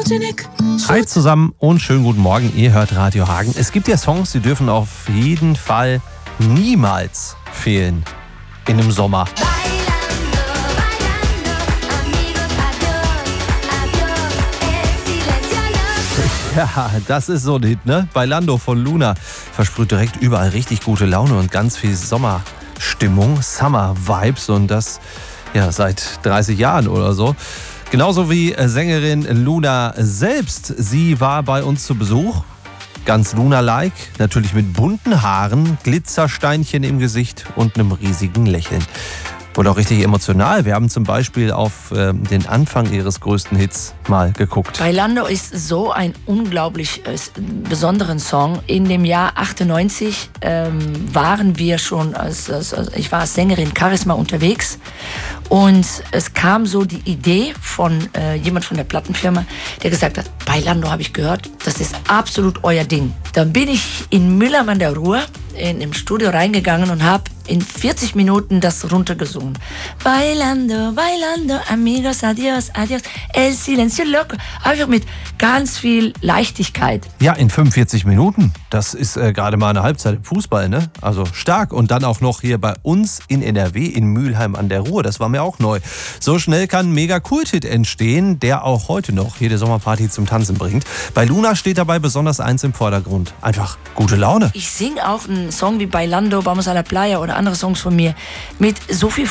Hi zusammen und schönen guten Morgen. Ihr hört Radio Hagen. Es gibt ja Songs, die dürfen auf jeden Fall niemals fehlen in dem Sommer. Ja, das ist so ein Hit, ne? Bailando von Luna versprüht direkt überall richtig gute Laune und ganz viel Sommerstimmung, Summer-Vibes und das ja seit 30 Jahren oder so. Genauso wie Sängerin Luna selbst. Sie war bei uns zu Besuch. Ganz Luna-like, natürlich mit bunten Haaren, Glitzersteinchen im Gesicht und einem riesigen Lächeln. Wurde auch richtig emotional. Wir haben zum Beispiel auf den Anfang ihres größten Hits mal geguckt. Bailando ist so ein unglaublich besonderen Song. In dem Jahr 98 waren wir schon, ich war als Sängerin Charisma unterwegs und es kam so die Idee von jemand von der Plattenfirma, der gesagt hat, Bailando habe ich gehört, das ist absolut euer Ding. Dann bin ich in Mülheim an der Ruhr im Studio reingegangen und habe in 40 Minuten das runtergesungen. Bailando, bailando, amigos, adios, adios, el silencio loco. Einfach mit ganz viel Leichtigkeit. Ja, in 45 Minuten. Das ist gerade mal eine Halbzeit im Fußball, ne? Also stark. Und dann auch noch hier bei uns in NRW, in Mülheim an der Ruhr. Das war mir auch neu. So schnell kann ein Mega-Kult-Hit entstehen, der auch heute noch jede Sommerparty zum Tanzen bringt. Bei Luna steht dabei besonders eins im Vordergrund. Einfach gute Laune. Ich singe auch einen Song wie Bailando, Vamos a la Playa oder andere Songs von mir mit so viel